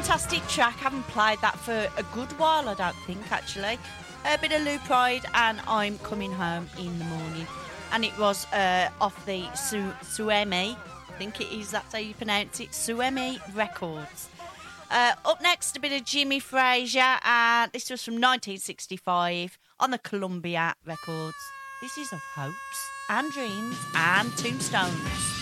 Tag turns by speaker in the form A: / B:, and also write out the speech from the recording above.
A: fantastic track. Haven't played that for a good while, I don't think, actually. A bit of Lou Pride and I'm Coming Home in the Morning. And it was off the Suemi, I think it is, that's how you pronounce it, Suemi Records. Up next, a bit of Jimmy Frazier, and this was from 1965 on the Columbia Records. This is Of Hopes and Dreams and Tombstones.